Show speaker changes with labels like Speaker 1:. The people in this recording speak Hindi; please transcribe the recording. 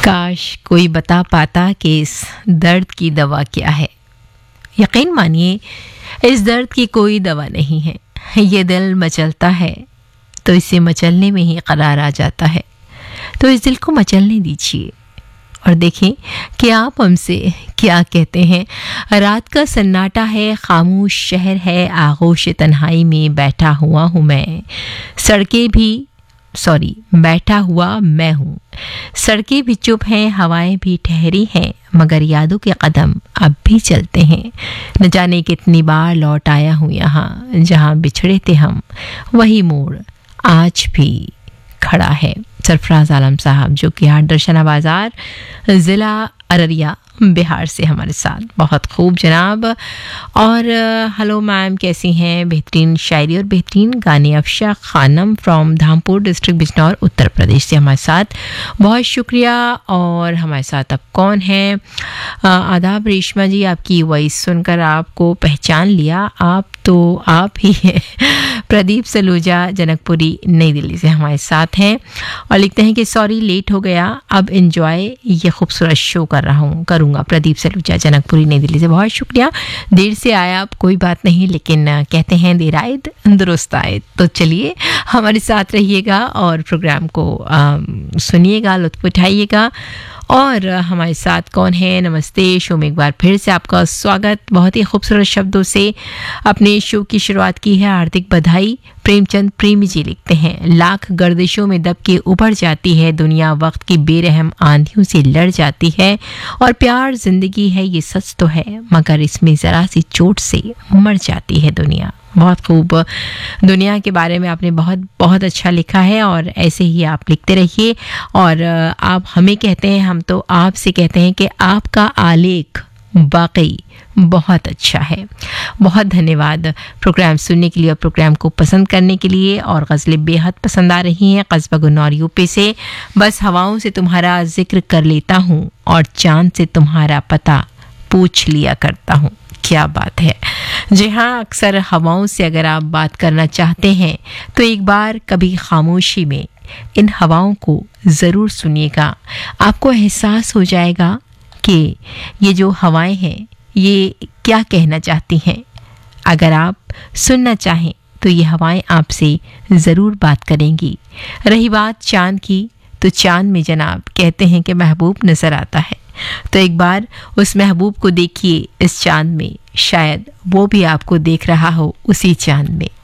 Speaker 1: काश कोई बता पाता कि इस दर्द की दवा क्या है। यकीन मानिए इस दर्द की कोई दवा नहीं है। ये दिल मचलता है तो इसे मचलने में ही करार आ जाता है। तो इस दिल को मचलने दीजिए और देखें कि आप हमसे क्या कहते हैं। रात का सन्नाटा है, खामोश शहर है, आगोश तन्हाई में बैठा हुआ हूँ मैं। बैठा हुआ मैं हूँ। सड़कें भी चुप हैं, हवाएं भी ठहरी हैं, मगर यादों के कदम अब भी चलते हैं। न जाने कितनी बार लौट आया हूँ यहाँ, जहाँ बिछड़े थे हम वही मोड़ आज भी खड़ा है। सरफराज आलम साहब जो कि दर्शना बाजार ज़िला अररिया बिहार से हमारे साथ। बहुत खूब जनाब। और हेलो मैम, कैसी हैं? बेहतरीन शायरी और बेहतरीन गाने। अफशा खानम फ्रॉम धामपुर डिस्ट्रिक्ट बिजनौर उत्तर प्रदेश से हमारे साथ। बहुत शुक्रिया। और हमारे साथ अब कौन है? आदाब रेशमा जी, आपकी वॉइस सुनकर आपको पहचान लिया। आप ही हैं। प्रदीप सलूजा जनकपुरी नई दिल्ली से हमारे साथ हैं और लिखते हैं कि सॉरी लेट हो गया, अब एंजॉय ये खूबसूरत शो करूँगा। प्रदीप सलूजा जनकपुरी नई दिल्ली से बहुत शुक्रिया। देर से आया आप, कोई बात नहीं, लेकिन कहते हैं देर आयद दुरुस्त आयद। तो चलिए हमारे साथ रहिएगा और प्रोग्राम को सुनिएगा, लुत्फ उठाइएगा। और हमारे साथ कौन है? नमस्ते, शो में एक बार फिर से आपका स्वागत। बहुत ही खूबसूरत शब्दों से अपने शो की शुरुआत की है, हार्दिक बधाई। प्रेमचंद प्रेमी जी लिखते हैं, लाख गर्दिशों में दब के उभर जाती है दुनिया, वक्त की बेरहम आंधियों से लड़ जाती है, और प्यार जिंदगी है ये सच तो है, मगर इसमें ज़रा सी चोट से मर जाती है दुनिया। बहुत खूब। दुनिया के बारे में आपने बहुत बहुत अच्छा लिखा है और ऐसे ही आप लिखते रहिए। और आप हमें कहते हैं, हम तो आपसे कहते हैं कि आपका आलेख वाकई बहुत अच्छा है। बहुत धन्यवाद प्रोग्राम सुनने के लिए और प्रोग्राम को पसंद करने के लिए। और गज़लें बेहद पसंद आ रही हैं। कस्बा गुन्नौर यूपी से, बस हवाओं से तुम्हारा जिक्र कर लेता हूँ और चांद से तुम्हारा पता पूछ लिया करता हूँ। क्या बात है। जी हाँ, अक्सर हवाओं से अगर आप बात करना चाहते हैं तो एक बार कभी खामोशी में इन हवाओं को ज़रूर सुनिएगा। आपको एहसास हो जाएगा कि ये जो हवाएं हैं ये क्या कहना चाहती हैं। अगर आप सुनना चाहें तो ये हवाएं आपसे ज़रूर बात करेंगी। रही बात चांद की, तो चांद में जनाब कहते हैं कि महबूब नज़र आता है। तो एक बार उस महबूब को देखिए इस चांद में, शायद वो भी आपको देख रहा हो उसी चांद में।